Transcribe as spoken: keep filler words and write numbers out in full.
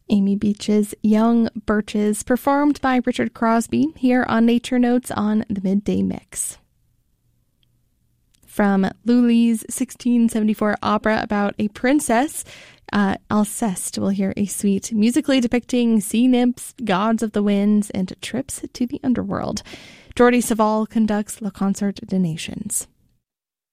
Amy Beach's Young Birches, performed by Richard Crosby, here on Nature Notes on the Midday Mix. From Lully's sixteen seventy-four opera about a princess, uh, Alceste, we'll hear a suite musically depicting sea nymphs, gods of the winds, and trips to the underworld. Jordi Savall conducts Le Concert des Nations.